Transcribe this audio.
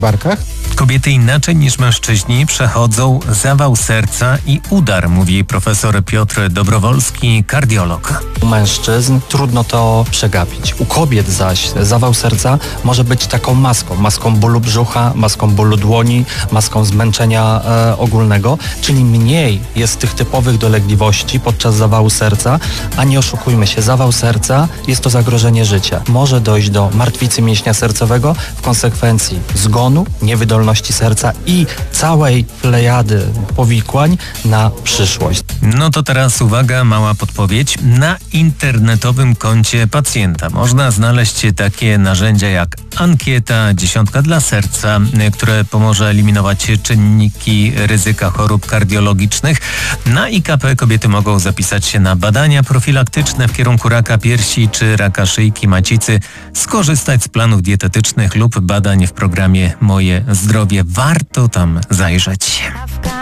barkach? Kobiety inaczej niż mężczyźni przechodzą zawał serca i udar, mówi profesor Piotr Dobrowolski, kardiolog. U mężczyzn trudno to przegapić. U kobiet zaś zawał serca może być taką maską bólu brzucha, maską bólu dłoni, maską zmęczenia ogólnego, czyli mniej jest tych typowych dolegliwości podczas zawału serca, a nie oszukujmy się, zawał serca jest to zagrożenie życia. Może dojść do martwicy mięśnia sercowego, w konsekwencji zgonu, niewydolności serca i całej plejady powikłań na przyszłość. No to teraz uwaga, mała podpowiedź. Na internetowym koncie pacjenta można znaleźć takie narzędzia jak ankieta 10 dla serca, które pomoże eliminować czynniki ryzyka chorób kardiologicznych. Na IKP kobiety mogą zapisać się na badania profilaktyczne w kierunku raka piersi czy raka szyjki macicy, skorzystać z planów dietetycznych lub badań w programie Moje Zdrowie. Warto tam zajrzeć.